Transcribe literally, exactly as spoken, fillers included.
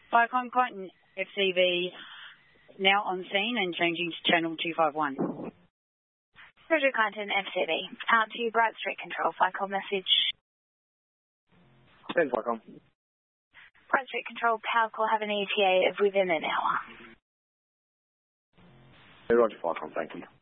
Viacom Cotton F C V now on scene and changing to channel two five one. Roger Clinton, F C V. Out to Bright Street Control. Viacom message. Thanks, Viacom. Bright Street Control, power call have an E T A of within an hour. Hey, Roger, Viacom, thank you.